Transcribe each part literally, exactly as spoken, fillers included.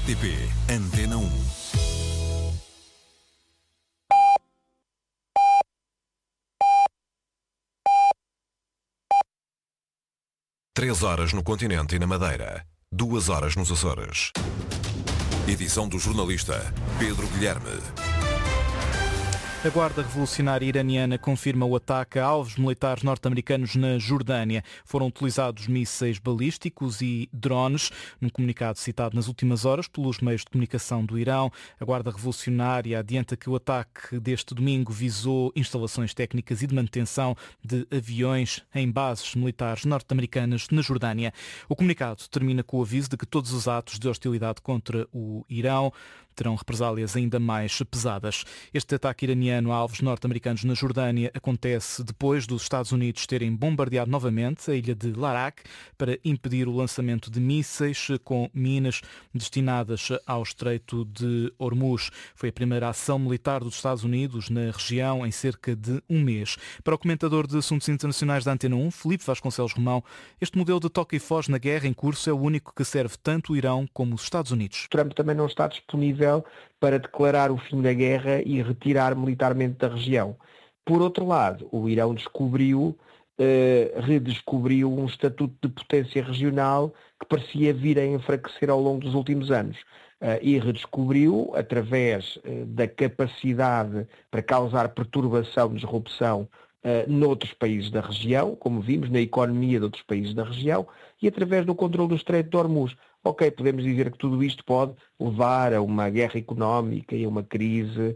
R T P Antena um. Três horas no continente e na Madeira. Duas horas nos Açores. Edição do jornalista Pedro Guilherme. A Guarda Revolucionária Iraniana confirma o ataque a alvos militares norte-americanos na Jordânia. Foram utilizados mísseis balísticos e drones. Num comunicado citado nas últimas horas pelos meios de comunicação do Irão, a Guarda Revolucionária adianta que o ataque deste domingo visou instalações técnicas e de manutenção de aviões em bases militares norte-americanas na Jordânia. O comunicado termina com o aviso de que todos os atos de hostilidade contra o Irão terão represálias ainda mais pesadas. Este ataque iraniano a alvos norte-americanos na Jordânia acontece depois dos Estados Unidos terem bombardeado novamente a ilha de Larak para impedir o lançamento de mísseis com minas destinadas ao Estreito de Hormuz. Foi a primeira ação militar dos Estados Unidos na região em cerca de um mês. Para o comentador de assuntos internacionais da Antena um, Filipe Vasconcelos Romão, este modelo de toque e foge na guerra em curso é o único que serve tanto o Irão como os Estados Unidos. Trump também não está disponível para declarar o fim da guerra e retirar militarmente da região. Por outro lado, o Irão descobriu, eh, redescobriu um estatuto de potência regional que parecia vir a enfraquecer ao longo dos últimos anos. Uh, e redescobriu, através uh, da capacidade para causar perturbação, disrupção uh, noutros países da região, como vimos, na economia de outros países da região, e através do controle do Estreito de Hormuz. Ok, podemos dizer que tudo isto pode levar a uma guerra económica e a uma crise,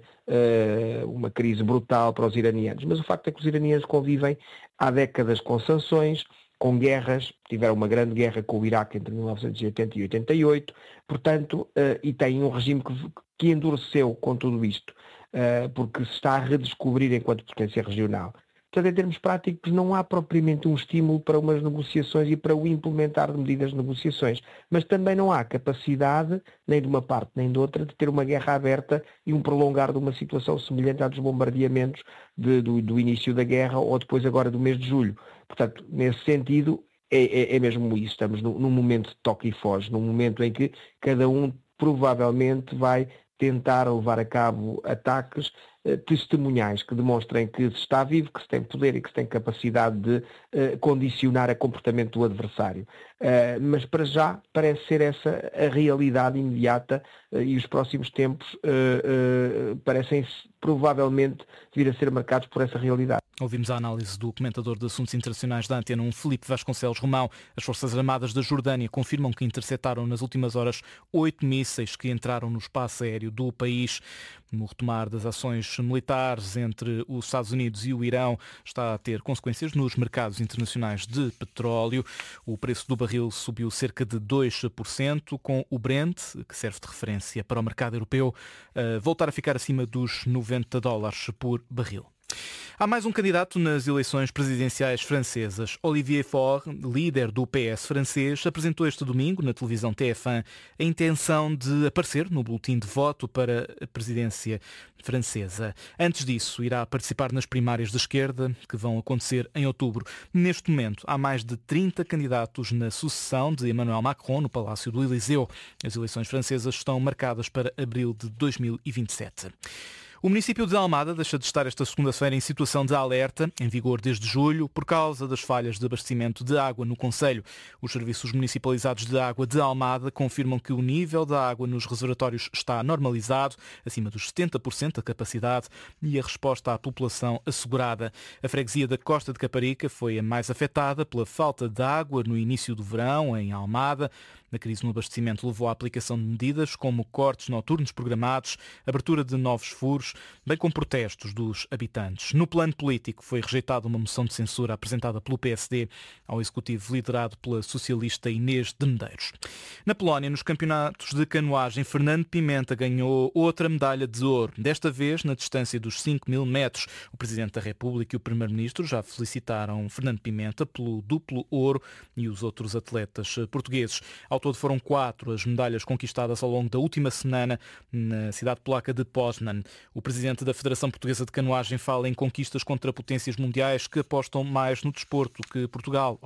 uh, uma crise brutal para os iranianos, mas o facto é que os iranianos convivem há décadas com sanções, com guerras, tiveram uma grande guerra com o Iraque entre mil novecentos e oitenta e oitenta e oito, portanto, uh, e têm um regime que, que endureceu com tudo isto, uh, porque se está a redescobrir enquanto potência regional. Portanto, em termos práticos, não há propriamente um estímulo para umas negociações e para o implementar de medidas de negociações, mas também não há capacidade, nem de uma parte nem de outra, de ter uma guerra aberta e um prolongar de uma situação semelhante à dos bombardeamentos de, do, do início da guerra ou depois agora do mês de julho. Portanto, nesse sentido, é, é, é mesmo isso. Estamos num, num momento de toque e foge, num momento em que cada um provavelmente vai tentar levar a cabo ataques eh, testemunhais que demonstrem que se está vivo, que se tem poder e que se tem capacidade de eh, condicionar o comportamento do adversário. Uh, mas para já parece ser essa a realidade imediata uh, e os próximos tempos uh, uh, parecem provavelmente vir a ser marcados por essa realidade. Ouvimos a análise do comentador de assuntos internacionais da Antena um, Filipe Vasconcelos Romão. As Forças Armadas da Jordânia confirmam que interceptaram nas últimas horas oito mísseis que entraram no espaço aéreo do país. No retomar das ações militares entre os Estados Unidos e o Irão está a ter consequências nos mercados internacionais de petróleo. O preço do barril subiu cerca de dois por cento, com o Brent, que serve de referência para o mercado europeu, a voltar a ficar acima dos noventa dólares por barril. Há mais um candidato nas eleições presidenciais francesas. Olivier Faure, líder do P S francês, apresentou este domingo na televisão T F um a intenção de aparecer no boletim de voto para a presidência francesa. Antes disso, irá participar nas primárias de esquerda, que vão acontecer em outubro. Neste momento, há mais de trinta candidatos na sucessão de Emmanuel Macron no Palácio do Eliseu. As eleições francesas estão marcadas para abril de dois mil e vinte e sete. O município de Almada deixa de estar esta segunda-feira em situação de alerta, em vigor desde julho, por causa das falhas de abastecimento de água no concelho. Os serviços municipalizados de água de Almada confirmam que o nível da água nos reservatórios está normalizado, acima dos setenta por cento da capacidade, e a resposta à população assegurada. A freguesia da Costa de Caparica foi a mais afetada pela falta de água no início do verão, em Almada. A crise no abastecimento levou à aplicação de medidas como cortes noturnos programados, abertura de novos furos, bem como protestos dos habitantes. No plano político, foi rejeitada uma moção de censura apresentada pelo P S D ao executivo liderado pela socialista Inês de Medeiros. Na Polónia, nos campeonatos de canoagem, Fernando Pimenta ganhou outra medalha de ouro, desta vez na distância dos cinco mil metros. O Presidente da República e o Primeiro-Ministro já felicitaram Fernando Pimenta pelo duplo ouro e os outros atletas portugueses. Ao todo foram quatro as medalhas conquistadas ao longo da última semana na cidade polaca de Poznan. O Presidente da Federação Portuguesa de Canoagem fala em conquistas contra potências mundiais que apostam mais no desporto que Portugal.